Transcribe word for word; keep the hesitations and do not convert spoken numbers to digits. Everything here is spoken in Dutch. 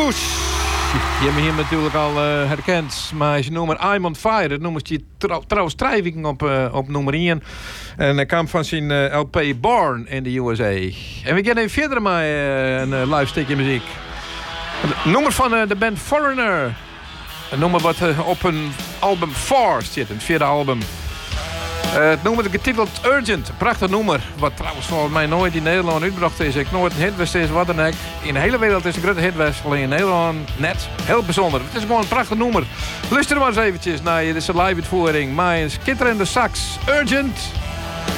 Bruce. Je hebt me hier natuurlijk al uh, herkend. Maar als je nummer I'm on Fire, dat noemen ze trouw, trouwens drie weken op, uh, op nummer één. En hij kwam van zijn uh, L P Born in de U S A. En we gaan even verder met uh, een uh, live stukje muziek. Het nummer van uh, de band Foreigner. Een nummer wat uh, op een album vier zit, een vierde album. Uh, het nummer is getiteld Urgent. Een prachtig nummer. Wat trouwens volgens mij nooit in Nederland uitgebracht is. Ik nooit een hitwest is, wat dan ook. In de hele wereld is een grote hitwest. Alleen in Nederland net. Heel bijzonder. Het is gewoon een prachtig nummer. Luister maar eens eventjes naar deze live uitvoering. Mijn Skitter in de Sax. Urgent.